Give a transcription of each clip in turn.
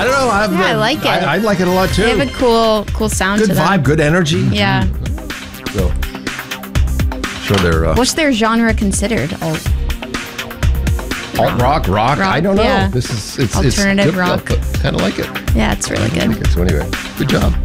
I don't know. I like it. I like it a lot, too. They have a cool sound good to them. vibe, good energy. Yeah. So, sure they're... What's their genre considered? Alt rock? I don't know. Yeah. It's alternative rock. Kind of like it. Yeah, it's really good. Like it. So anyway, good job.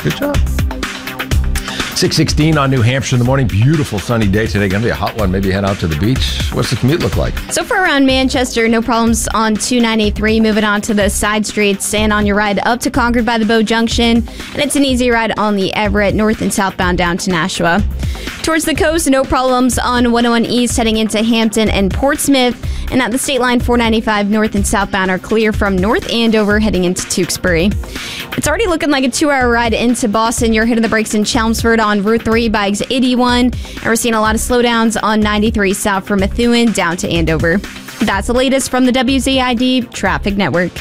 6:16 on New Hampshire in the morning. Beautiful sunny day today. Going to be a hot one. Maybe head out to the beach. What's the commute look like? So for around Manchester, no problems on 293. Moving on to the side streets and on your ride up to Concord by the Bow Junction. And it's an easy ride on the Everett north and southbound down to Nashua. Towards the coast, no problems on 101 East heading into Hampton and Portsmouth. And at the state line, 495 north and southbound are clear from North Andover heading into Tewksbury. It's already looking like a 2-hour ride into Boston. You're hitting the brakes in Chelmsford on Route 3 by exit 81. And we're seeing a lot of slowdowns on 93 south from Methuen down to Andover. That's the latest from the WZID Traffic Network.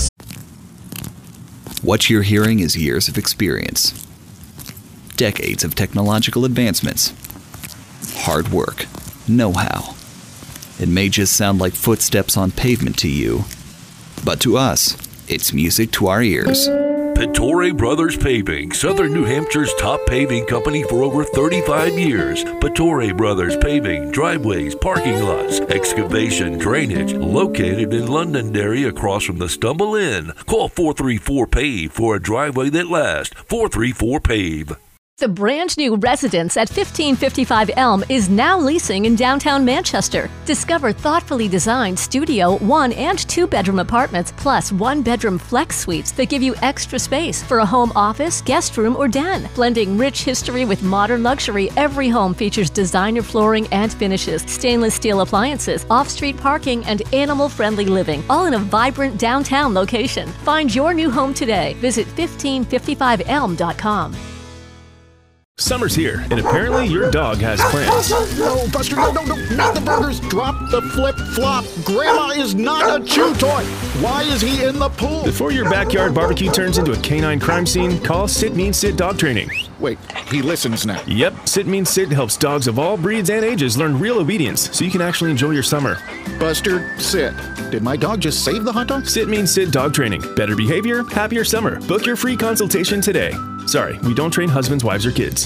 What you're hearing is years of experience. Decades of technological advancements. Hard work. Know-how. It may just sound like footsteps on pavement to you, but to us, it's music to our ears. Pittore Brothers Paving, Southern New Hampshire's top paving company for over 35 years. Pittore Brothers Paving, driveways, parking lots, excavation, drainage, located in Londonderry across from the Stumble Inn. Call 434-PAVE for a driveway that lasts. 434-PAVE. The brand new residence at 1555 Elm is now leasing in downtown Manchester. Discover thoughtfully designed studio, 1- and 2-bedroom apartments, plus 1-bedroom flex suites that give you extra space for a home office, guest room, or den. Blending rich history with modern luxury, every home features designer flooring and finishes, stainless steel appliances, off-street parking, and animal-friendly living, all in a vibrant downtown location. Find your new home today. Visit 1555elm.com. Summer's here, and apparently your dog has plans. No, Buster, no, not the burgers. Drop the flip-flop. Grandma is not a chew toy. Why is he in the pool? Before your backyard barbecue turns into a canine crime scene, call Sit Means Sit Dog Training. Wait, he listens now. Yep, Sit Means Sit helps dogs of all breeds and ages learn real obedience so you can actually enjoy your summer. Buster, sit. Did my dog just save the hot dog? Sit Means Sit Dog Training. Better behavior, happier summer. Book your free consultation today. Sorry, we don't train husbands, wives, or kids.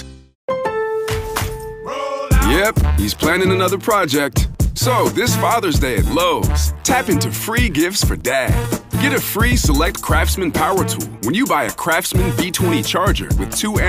Yep, he's planning another project. So, this Father's Day at Lowe's, tap into free gifts for Dad. Get a free Select Craftsman power tool when you buy a Craftsman V20 charger with 2